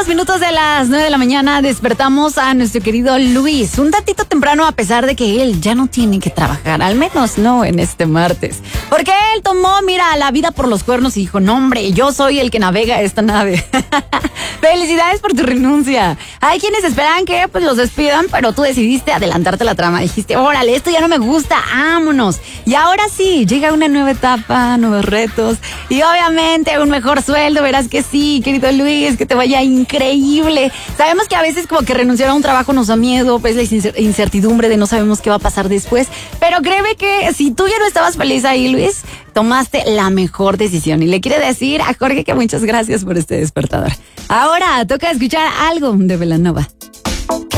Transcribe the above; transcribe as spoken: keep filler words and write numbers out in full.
dos minutos de las nueve de la mañana despertamos a nuestro querido Luis. Un ratito temprano, a pesar de que él ya no tiene que trabajar, al menos no en este martes. Porque él tomó, mira, la vida por los cuernos y dijo, no hombre, yo soy el que navega esta nave. Felicidades por tu renuncia. Hay quienes esperan que pues los despidan, pero tú decidiste adelantarte la trama. Dijiste, órale, esto ya no me gusta, vámonos. Y ahora sí, llega una nueva etapa, nuevos retos y obviamente un mejor sueldo. Verás que sí, querido Luis, que te vaya increíble. Sabemos que a veces como que renunciar a un trabajo nos da miedo, pues la incertidumbre de no sabemos qué va a pasar después. Pero créeme que si tú ya no estabas feliz ahí, Luis, tomaste la mejor decisión. Y le quiere decir a Jorge que muchas gracias por este despertador. Ahora toca escuchar algo de Belanova.